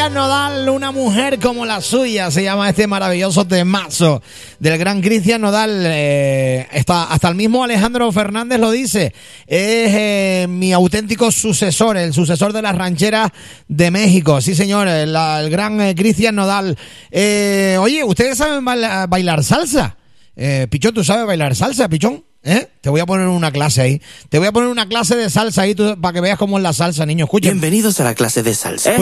Cristian Nodal, una mujer como la suya, se llama este maravilloso temazo del gran Cristian Nodal. Hasta el mismo Alejandro Fernández lo dice, es mi auténtico sucesor, el sucesor de las rancheras de México. Sí, señor, el gran Cristian Nodal. Oye, ¿ustedes saben bailar salsa? Pichón, ¿tú sabes bailar salsa, Pichón? Te voy a poner una clase ahí. Te voy a poner una clase de salsa ahí para que veas cómo es la salsa, niño. Escucha. Bienvenidos a la clase de salsa.